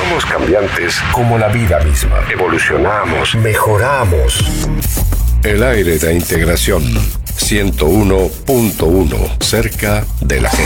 Somos cambiantes como la vida misma. Evolucionamos, mejoramos. El aire de integración 101.1, cerca de la gente.